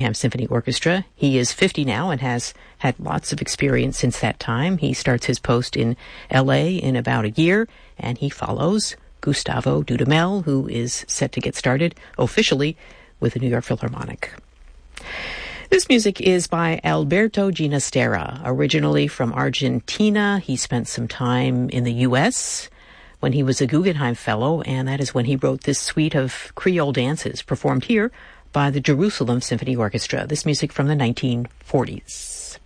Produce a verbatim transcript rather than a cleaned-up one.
Guggenheim Symphony Orchestra. He is fifty now and has had lots of experience since that time. He starts his post in L A in about a year, and he follows Gustavo Dudamel, who is set to get started officially with the New York Philharmonic. This music is by Alberto Ginastera, originally from Argentina. He spent some time in the U S when he was a Guggenheim Fellow, and that is when he wrote this suite of Creole dances performed here by the Jerusalem Symphony Orchestra. This music from the nineteen forties.